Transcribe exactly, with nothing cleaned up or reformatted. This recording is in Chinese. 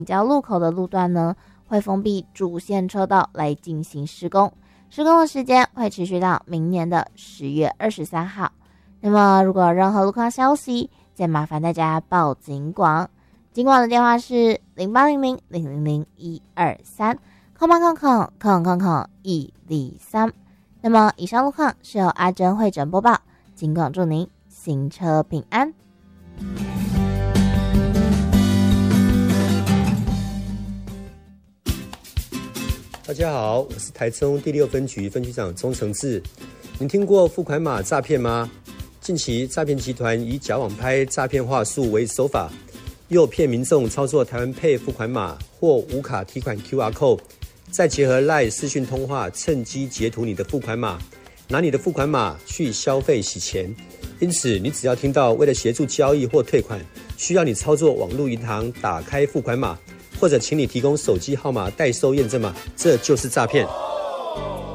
交路口的路段呢，会封闭主线车道来进行施工，施工的时间会持续到明年的十月二十三号。那么如果有任何路况消息，再麻烦大家报警广，警广的电话是零八零零零零零一二三空八空空空空空一零三。那么以上路况是由阿珍会诊播报，警广祝您行车平安。 大家好，我是台中第六分局分局长钟成志。您听过付款码诈骗吗？近期诈骗集团以假网拍、诈骗话术为手法，诱骗民众操作台湾 Pay 付款码或无卡提款 Q R code， 再结合 LINE 视讯通话，趁机截图你的付款码，拿你的付款码去消费洗钱。因此，你只要听到为了协助交易或退款，需要你操作网络银行打开付款码，或者请你提供手机号码代收验证码，这就是诈骗。